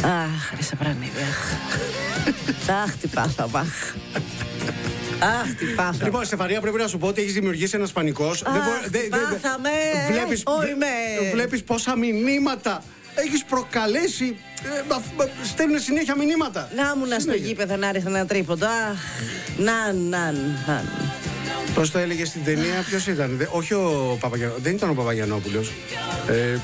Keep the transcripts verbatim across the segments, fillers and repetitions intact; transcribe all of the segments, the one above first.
Αχ, ρε Σαπρανίδη. Αχ, τι πάθαμε. Αχ, τι πάθαμε. Λοιπόν, Στεφανία, πρέπει να σου πω ότι έχεις δημιουργήσει ένας πανικός. Αχ, τι πάθαμε. Βλέπεις πόσα μηνύματα έχεις προκαλέσει. Στέλνουν συνέχεια μηνύματα. Να μου να στο γήπεδο να ρίχνει ένα τρίποντο. Αχ, να, να, να. Πώς το έλεγε στην ταινία, ποιος ήταν? Όχι ο Παπαγιανόπουλος. Δεν ήταν ο Παπαγιανόπουλος. Ε,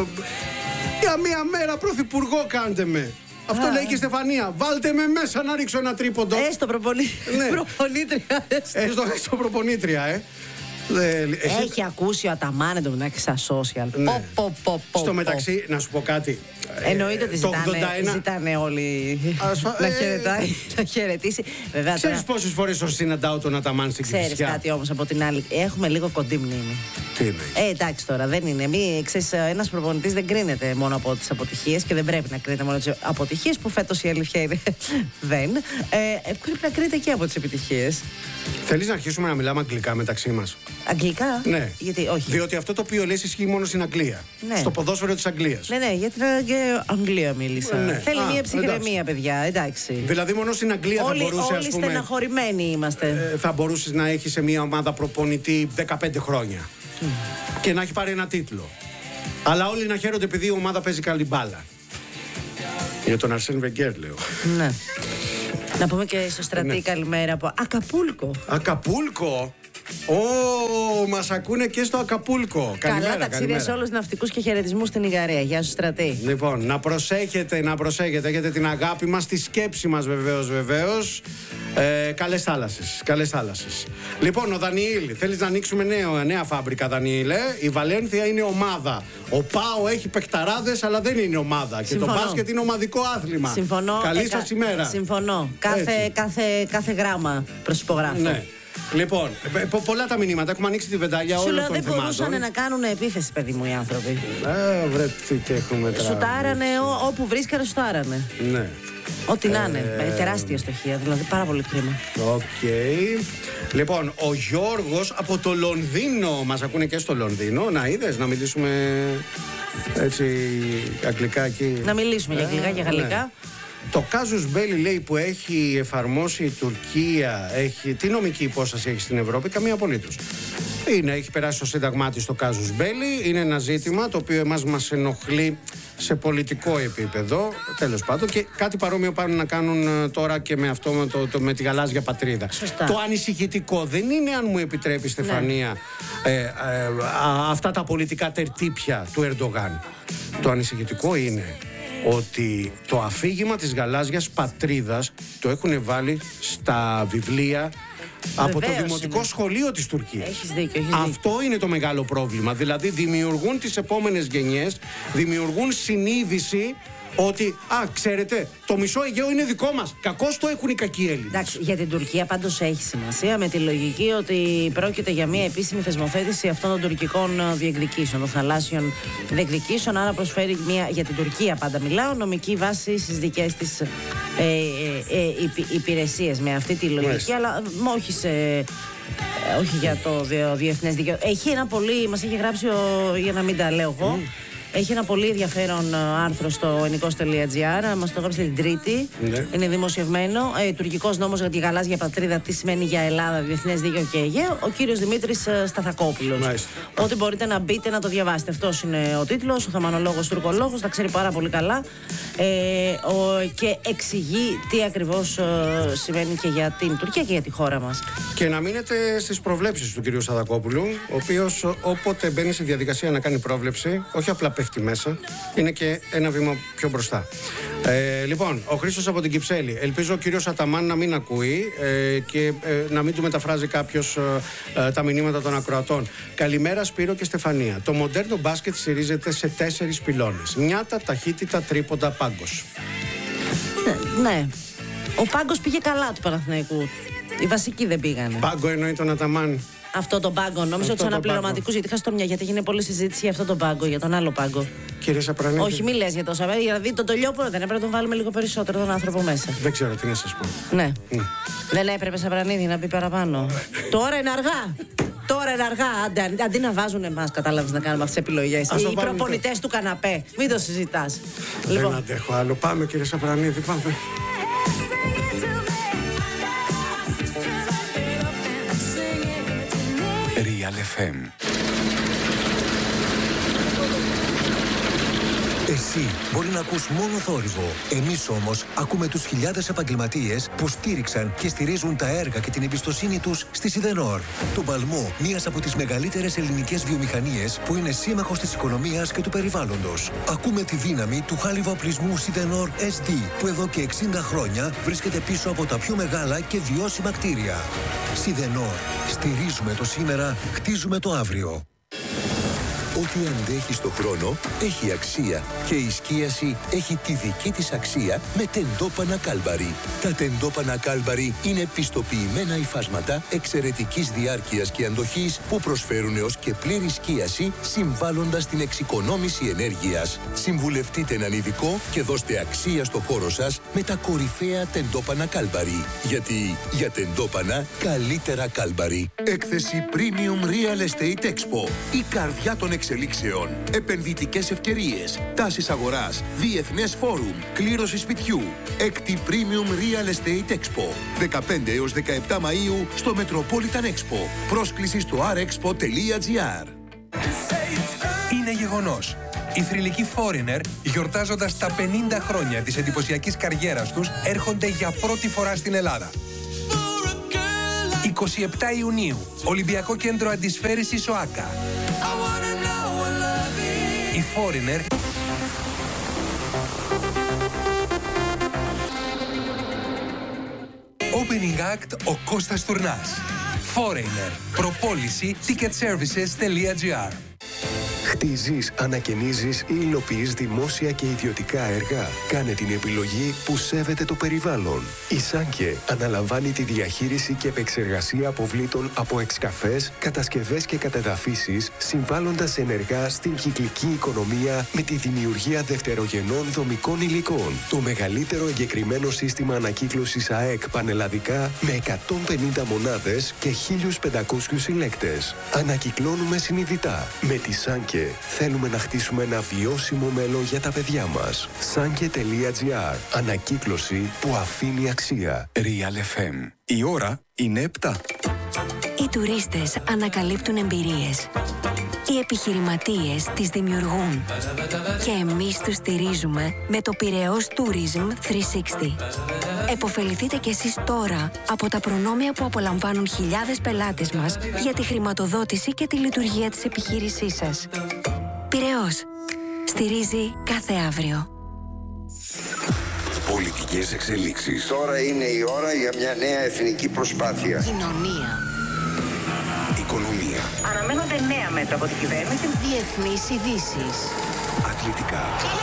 για μία μέρα πρωθυπουργό κάντε με. Αυτό Α. λέει και η Στεφανία. Βάλτε με μέσα να ρίξω ένα τρίποντο. Έστω προπονή... ναι. προπονήτρια. Έστω, έστω προπονήτρια, ε. Έχει εσύ... ακούσει ο Αταμάν εντωμεταξύ στα social. Ναι. Πο, πο, πο, πο, Στο μεταξύ, να σου πω κάτι. Εννοείται ότι ζητάνε, ογδόντα ένα... ζητάνε όλοι Ασφα... να, χαιρετάει, να χαιρετήσει. Βέβαια, ξέρεις τώρα... πόσες φορές το συναντάω τον Αταμάν στην Κηφισιά? Ξέρεις κάτι όμως από την άλλη? Έχουμε λίγο κοντή μνήμη. Τι είναι? Ε, εντάξει τώρα, δεν είναι. Μη, ξέρεις, ένας προπονητής δεν κρίνεται μόνο από τις αποτυχίες και δεν πρέπει να κρίνεται μόνο τις αποτυχίες, που φέτος η αλήθεια είναι δεν. Ε, πρέπει να κρίνεται και από τις επιτυχίες. Θέλεις να αρχίσουμε να μιλάμε αγγλικά μεταξύ μας? Αγγλικά? Ναι. Γιατί όχι? Διότι αυτό το οποίο λες ισχύει μόνο στην Αγγλία. Ναι. Στο ποδόσφαιρο της Αγγλίας. Ναι, ναι, για την Αγγλία μίλησα. Ναι. Θέλει Α, μια ψυχραιμία, παιδιά, εντάξει. Δηλαδή, μόνο στην Αγγλία όλοι, θα μπορούσε. Όλοι πούμε, στεναχωρημένοι είμαστε. Ε, θα μπορούσες να έχεις σε μια ομάδα προπονητή δεκαπέντε χρόνια mm. και να έχει πάρει ένα τίτλο. Αλλά όλοι να χαίρονται επειδή η ομάδα παίζει καλή μπάλα. Για τον Αρσέν Βενγκέρ, λέω. Ναι. Να πούμε και στο Στρατή ναι. καλημέρα από Ακαπούλκο. Ακαπούλκο! Ω, oh, μας ακούνε και στο Ακαπούλκο. Καλημέρα, καλά ταξίδια σε όλους τους ναυτικούς και χαιρετισμούς στην Ιγαρία. Γεια σου, Στρατή. Λοιπόν, να προσέχετε, να προσέχετε. Έχετε την αγάπη μας, τη σκέψη μας βεβαίως, βεβαίως. Ε, καλές θάλασσες, καλές θάλασσες. Λοιπόν, ο Δανιήλ, θέλεις να ανοίξουμε νέο, νέα φάμπρικα, Δανιήλ, ε? Η Βαλένθια είναι ομάδα. Ο Πάο έχει παικταράδες, αλλά δεν είναι ομάδα. Συμφωνώ. Και το μπάσκετ είναι ομαδικό άθλημα. Συμφωνώ. Καλή ε, σας ημέρα. Συμφωνώ. Κάθε, κάθε, κάθε γράμμα προσυπογράφω. Ναι. Λοιπόν, πο- πολλά τα μηνύματα. Έχουμε ανοίξει τη βεντάλια όλων των θεμάτων. Δεν μπορούσαν να κάνουν επίθεση, παιδί μου, οι άνθρωποι. Ε, βρε, τι έχουμε τώρα. Σουτάρανε, ό, όπου βρίσκανε, σουτάρανε. Ναι. Ό,τι να είναι. Ε... Τεράστια στοχεία, δηλαδή πάρα πολύ κρίμα. Οκ. Okay. Λοιπόν, ο Γιώργος από το Λονδίνο. Μας ακούνε και στο Λονδίνο. Να είδες, να μιλήσουμε έτσι αγγλικά εκεί. Να μιλήσουμε για αγγλικά και γαλλικά. Ναι. Το Casus Belli, λέει, που έχει εφαρμόσει η Τουρκία, έχει, τι νομική υπόσταση έχει στην Ευρώπη? Καμία απολύτως. Είναι, έχει περάσει στο σύνταγμά της το Casus Belli. Είναι ένα ζήτημα το οποίο εμάς μας ενοχλεί σε πολιτικό επίπεδο, τέλος πάντων, και κάτι παρόμοιο πάνε να κάνουν τώρα και με αυτό, με, το, το, με τη γαλάζια πατρίδα. Σωστά. Το ανησυχητικό δεν είναι, αν μου επιτρέπει, Στεφανία, ναι. ε, ε, α, αυτά τα πολιτικά τερτύπια του Ερντογάν. Το ανησυχητικό είναι ότι το αφήγημα της γαλάζιας πατρίδας το έχουν βάλει στα βιβλία από Βεβαίως το δημοτικό είναι. σχολείο της Τουρκίας. Έχεις δίκιο, έχεις Αυτό δίκιο. είναι το μεγάλο πρόβλημα. Δηλαδή δημιουργούν τις επόμενες γενιές, δημιουργούν συνείδηση ότι, α, ξέρετε, το μισό Αιγαίο είναι δικό μας. Κακώς το έχουν οι κακοί Έλληνες. Εντάξει, για την Τουρκία πάντως έχει σημασία, με τη λογική ότι πρόκειται για μια επίσημη θεσμοθέτηση αυτών των τουρκικών διεκδικήσεων, των θαλάσσιων διεκδικήσεων. Άρα προσφέρει μια, για την Τουρκία πάντα μιλάω, νομική βάση στις δικές της ε, ε, ε, υπηρεσίες με αυτή τη λογική, Μάλιστα. αλλά όχι σε. Όχι για το διεθνές δίκαιο. Έχει ένα πολύ. Μας έχει γράψει ο, για να μην τα λέω εγώ. Mm. Έχει ένα πολύ ενδιαφέρον άρθρο στο ενικός τελεία τζι άρ. Μας το έγραψε την Τρίτη. Ναι. Είναι δημοσιευμένο. Ε, τουρκικός νόμος για τη γαλάζια πατρίδα. Τι σημαίνει για Ελλάδα, διεθνές δίκαιο και Αιγαίο. Ο κύριος Δημήτρης Σταθακόπουλος. Ό,τι μπορείτε να μπείτε να το διαβάσετε. Αυτός είναι ο τίτλος. Ο θαμανολόγος τουρκολόγος. Τα ξέρει πάρα πολύ καλά. Ε, ο, και εξηγεί τι ακριβώς ε, σημαίνει και για την Τουρκία και για τη χώρα μας. Και να μείνετε στις προβλέψεις του κυρίου Σταθακόπουλου, ο οποίος όποτε μπαίνει στη διαδικασία να κάνει πρόβλεψη, όχι απλά πέφτει μέσα, είναι και ένα βήμα πιο μπροστά. Ε, λοιπόν, ο Χρήστος από την Κυψέλη. Ελπίζω ο κύριος Αταμάν να μην ακούει ε, και ε, να μην του μεταφράζει κάποιος ε, ε, τα μηνύματα των ακροατών. Καλημέρα, Σπύρο και Στεφανία. Το μοντέρνο μπάσκετ στηρίζεται σε τέσσερις πυλώνες. Νιάτα, ταχύτητα, τρίποντα, πάγκος. Ναι, ναι. Ο πάγκος πήγε καλά του Παναθηναϊκού. Οι βασικοί δεν πήγανε. Πάγκο εννοεί τον Αταμάν. Αυτό τον πάγκο. Νόμιζα ότι του αναπληρωματικού, γιατί είχα στο μια, γιατί έγινε πολλή συζήτηση για αυτό τον πάγκο, για τον άλλο πάγκο. Κύριε Σαπρανίδη. Όχι, μη λες για το Σαπρανίδη, δηλαδή τον Τολιόπουλο δεν έπρεπε να τον βάλουμε λίγο περισσότερο τον άνθρωπο μέσα. Δεν ξέρω τι να σας πω. Ναι. Mm. Δεν έπρεπε, Σαπρανίδη, να μπει παραπάνω. Τώρα είναι αργά. Τώρα είναι αργά. Αντί, αντί να βάζουν εμάς, κατάλαβες, να κάνουμε αυτές τις επιλογές. Οι προπονητές του καναπέ. Μην το συζητάς. Δεν Λοιπόν. αντέχω άλλο. Πάμε, κύριε Σαπρανίδη, πάμε. Real εφ εμ. Εσύ μπορεί να ακούς μόνο θόρυβο. Εμείς όμως ακούμε τους χιλιάδες επαγγελματίες που στήριξαν και στηρίζουν τα έργα και την εμπιστοσύνη τους στη Σιδενόρ. Το παλμό, μίας από τις μεγαλύτερες ελληνικές βιομηχανίες που είναι σύμμαχος της οικονομίας και του περιβάλλοντος. Ακούμε τη δύναμη του χάλιβα οπλισμού Σιδενόρ ες ντι που εδώ και εξήντα χρόνια βρίσκεται πίσω από τα πιο μεγάλα και βιώσιμα κτίρια. Σιδενόρ. Στηρίζουμε το σήμερα, χτίζουμε το αύριο. Ό,τι αντέχει στο χρόνο έχει αξία και η σκίαση έχει τη δική της αξία με τεντόπανα Κάλμπαρι. Τα τεντόπανα Κάλμπαρι είναι πιστοποιημένα υφάσματα εξαιρετικής διάρκειας και αντοχής που προσφέρουν έως και πλήρη σκίαση συμβάλλοντας την εξοικονόμηση ενέργειας. Συμβουλευτείτε έναν ειδικό και δώστε αξία στο χώρο σας με τα κορυφαία τεντόπανα Κάλμπαρι. Γιατί για τεντόπανα καλύτερα Κάλμπαρι. Έκθεση Premium Real Estate Expo. Η καρδιά των εξελίξεων. Επενδυτικές ευκαιρίες. Τάσεις αγοράς. Διεθνές φόρουμ. Κλήρωση σπιτιού. Έκτη Premium Real Estate Expo. δεκαπέντε έως δεκαεπτά Μαΐου στο Metropolitan Expo. Πρόσκληση στο αρ εξπο τελεία τζι άρ. Είναι γεγονός. Οι θρυλικοί Foreigner, γιορτάζοντας τα πενήντα χρόνια της εντυπωσιακής καριέρας τους, έρχονται για πρώτη φορά στην Ελλάδα. είκοσι επτά Ιουνίου, Ολυμπιακό Κέντρο Αντισφαίρησης ΟΑΚΑ. Οι Foreigner Opening Act ο Κώστας Τουρνάς. Foreigner. Προπόληση ticketservices τελεία τζι άρ. Χτίζεις, ανακαινίζεις ή υλοποιείς δημόσια και ιδιωτικά έργα. Κάνε την επιλογή που σέβεται το περιβάλλον. Η Σάνκε αναλαμβάνει τη διαχείριση και επεξεργασία αποβλήτων από εξκαφές, κατασκευές και κατεδαφίσεις, συμβάλλοντας ενεργά στην κυκλική οικονομία με τη δημιουργία δευτερογενών δομικών υλικών. Το μεγαλύτερο εγκεκριμένο σύστημα ανακύκλωσης ΑΕΚ πανελλαδικά με εκατόν πενήντα μονάδες και χίλιους πεντακόσιους συλλέκτες. Ανακυκλώνουμε συνειδητά. Με τη Σάνκε θέλουμε να χτίσουμε ένα βιώσιμο μέλλον για τα παιδιά μας. Σάνκε τελεία τζι άρ. Ανακύκλωση που αφήνει αξία. Real εφ εμ. Η ώρα είναι επτά. Οι τουρίστες ανακαλύπτουν εμπειρίες. Οι επιχειρηματίες τις δημιουργούν. Και εμείς τους στηρίζουμε με το Πειραιώς Tourism τριακόσια εξήντα. Εποφεληθείτε κι εσείς τώρα από τα προνόμια που απολαμβάνουν χιλιάδες πελάτες μας για τη χρηματοδότηση και τη λειτουργία της επιχείρησής σας. Πειραιώς. Στηρίζει κάθε αύριο. Πολιτικές εξελίξεις. Τώρα είναι η ώρα για μια νέα εθνική προσπάθεια. Κοινωνία. Οικονομία. Αναμένονται νέα μέτρα από την κυβέρνηση. Διεθνείς ειδήσεις. Αθλητικά.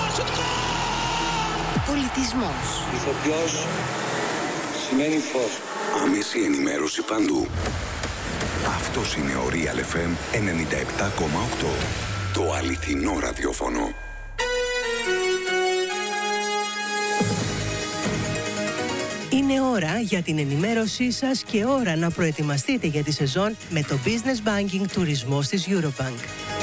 Πολιτισμός. Ηθοποιός σημαίνει φως. Άμεση ενημέρωση παντού. Αυτός είναι ο Real εφ εμ ενενήντα επτά κόμμα οκτώ. Το αληθινό ραδιόφωνο. Είναι ώρα για την ενημέρωσή σας και ώρα να προετοιμαστείτε για τη σεζόν με το Business Banking τουρισμός της Eurobank.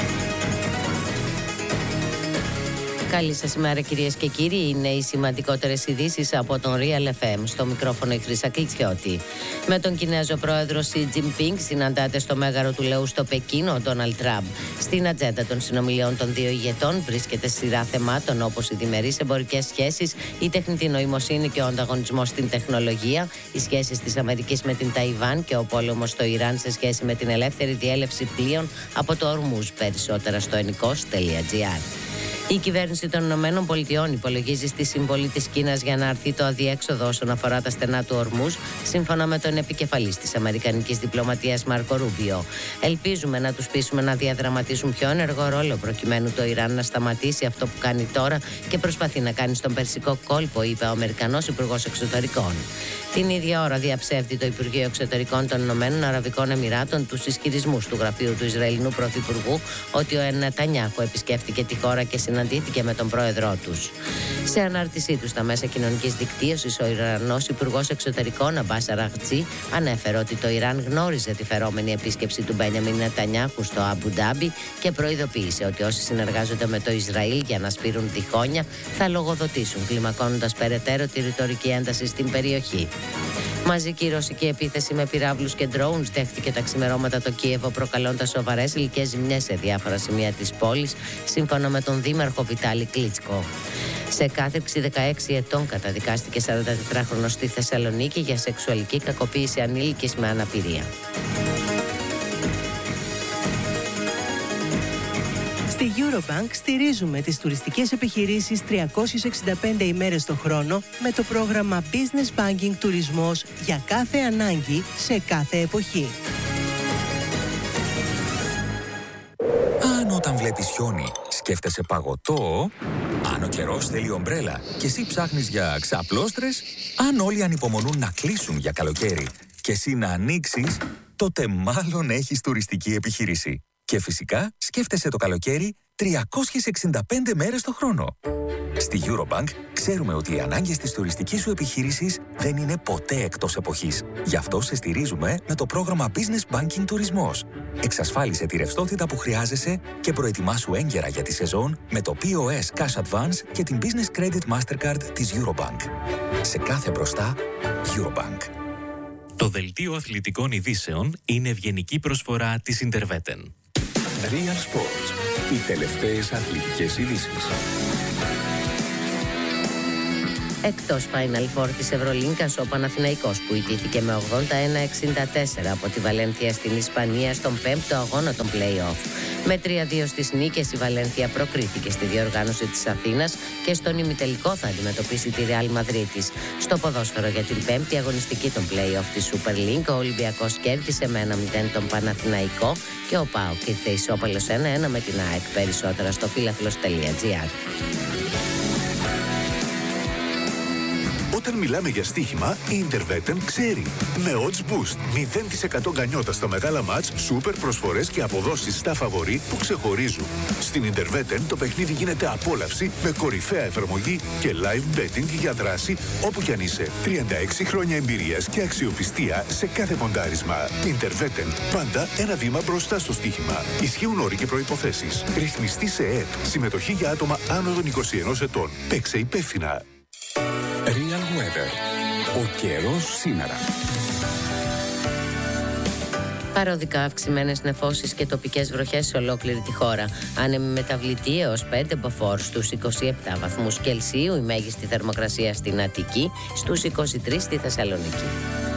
Καλή σας ημέρα κυρίες και κύριοι. Είναι οι σημαντικότερες ειδήσεις από τον Real εφ εμ. Στο μικρόφωνο η Χρύσα Κλιτσιώτη. Με τον Κινέζο πρόεδρο Σι Τζινπίνγκ συναντάται στο μέγαρο του λαού στο Πεκίνο ο Ντόναλντ Τραμπ. Στην ατζέντα των συνομιλιών των δύο ηγετών βρίσκεται σειρά θεμάτων όπως οι διμερείς εμπορικές σχέσεις, η τεχνητή νοημοσύνη και ο ανταγωνισμός στην τεχνολογία, οι σχέσεις της Αμερικής με την Ταϊβάν και ο πόλεμος στο Ιράν σε σχέση με την ελεύθερη διέλευση πλοίων από το Ορμούζ. Περισσότερα στο ενικός τελεία τζι άρ. Η κυβέρνηση των Ηνωμένων Πολιτειών υπολογίζει στη συμβολή της Κίνας για να αρθεί το αδιέξοδο όσον αφορά τα στενά του Ορμούζ, σύμφωνα με τον επικεφαλής της Αμερικανικής διπλωματίας Μάρκο Ρούμπιο. Ελπίζουμε να τους πείσουμε να διαδραματίσουν πιο ενεργό ρόλο προκειμένου το Ιράν να σταματήσει αυτό που κάνει τώρα και προσπαθεί να κάνει στον Περσικό κόλπο, είπε ο Αμερικανός Υπουργός Εξωτερικών. Την ίδια ώρα διαψεύδει το Υπουργείο Εξωτερικών των Ηνωμένων Αραβικών Εμιράτων τους ισχυρισμούς του γραφείου του Ισραηλινού Πρωθυπουργού ότι ο Νετανιάχου επισκέφτηκε τη χώρα και συναντήθηκε συναντήθηκε με τον πρόεδρό τους. Σε ανάρτησή του στα μέσα κοινωνικής δικτύωσης, ο Ιρανός Υπουργός Εξωτερικών Αμπάς Αραγτζή ανέφερε ότι το Ιράν γνώριζε τη φερόμενη επίσκεψη του Μπένιαμιν Νετανιάχου στο Αμπου Ντάμπι και προειδοποίησε ότι όσοι συνεργάζονται με το Ισραήλ για να σπείρουν τυχόνια θα λογοδοτήσουν, κλιμακώνοντας περαιτέρω τη ρητορική ένταση στην περιοχή. Μαζική ρωσική επίθεση με πυράβλους και drones δέχτηκε τα ξημερώματα το Κίεβο, προκαλώντας σοβαρές υλικές ζημιές σε διάφορα σημεία της πόλης, σύμφωνα με τον δήμαρχο Βιτάλη Κλίτσκο. Σε κάθριξη δεκαέξι ετών καταδικάστηκε σαραντατετράχρονος στη Θεσσαλονίκη για σεξουαλική κακοποίηση ανήλικης με αναπηρία. Στη Eurobank στηρίζουμε τις τουριστικές επιχειρήσεις τριακόσιες εξήντα πέντε ημέρες το χρόνο με το πρόγραμμα Business Banking Τουρισμός για κάθε ανάγκη σε κάθε εποχή. Αν όταν βλέπεις χιόνι σκέφτεσαι παγωτό, αν ο καιρός θέλει ομπρέλα και εσύ ψάχνεις για ξαπλώστρες, αν όλοι ανυπομονούν να κλείσουν για καλοκαίρι και εσύ να ανοίξεις, τότε μάλλον έχεις τουριστική επιχείρηση. Και φυσικά σκέφτεσαι το καλοκαίρι τριακόσιες εξήντα πέντε μέρες το χρόνο. Στη Eurobank ξέρουμε ότι οι ανάγκες της τουριστικής σου επιχείρησης δεν είναι ποτέ εκτός εποχής. Γι' αυτό σε στηρίζουμε με το πρόγραμμα Business Banking Τουρισμός. Εξασφάλισε τη ρευστότητα που χρειάζεσαι και προετοιμάσου έγκαιρα για τη σεζόν με το πι ο ες Cash Advance και την Business Credit Mastercard της Eurobank. Σε κάθε μπροστά, Eurobank. Το δελτίο αθλητικών ειδήσεων είναι ευγενική προσφορά της Interveten. Real Sports. Οι τελευταίες αθλητικές ειδήσεις. Εκτός Final Four της Ευρωλίγκας, ο Παναθηναϊκός που ιτήθηκε με ογδόντα ένα εξήντα τέσσερα από τη Βαλένθια στην Ισπανία στον πέμπτο αγώνα των play-off. Με τρία δύο στις νίκες η Βαλένθια προκρίθηκε στη διοργάνωση της Αθήνας και στον ημιτελικό θα αντιμετωπίσει τη Ρεάλ Μαδρίτης. Στο ποδόσφαιρο για την πέμπτη αγωνιστική των play-off της Super League, ο Ολυμπιακός κέρδισε με ένα μηδέν τον Παναθηναϊκό και ο ΠΑΟΚ ήρθε ισόπαλος ένα ένα με την ΑΕΚ. Περισσότερα στο φίλαθλος τελεία τζι άρ. Όταν μιλάμε για στοίχημα, η Interveten ξέρει. Με Odds Boost, μηδέν τοις εκατό γκανιότα στα μεγάλα μάτς, σούπερ προσφορές και αποδόσεις στα φαβορί που ξεχωρίζουν. Στην Interveten το παιχνίδι γίνεται απόλαυση με κορυφαία εφαρμογή και live betting για δράση όπου κι αν είσαι. τριάντα έξι χρόνια εμπειρίας και αξιοπιστία σε κάθε ποντάρισμα. Interveten, πάντα ένα βήμα μπροστά στο στοίχημα. Ισχύουν όροι και προϋποθέσεις. Ρυθμιστή σε ΕΕΠ. Συμμετοχή για άτομα άνω των είκοσι ενός ετών. Παίξε υπεύθυνα. Real Weather. Ο καιρός σήμερα. Παροδικά αυξημένες νεφώσεις και τοπικές βροχές σε ολόκληρη τη χώρα. Άνεμη μεταβλητή έως πέντε μποφόρ στους είκοσι επτά βαθμούς Κελσίου, η μέγιστη θερμοκρασία στην Αττική, στους είκοσι τρεις στη Θεσσαλονίκη.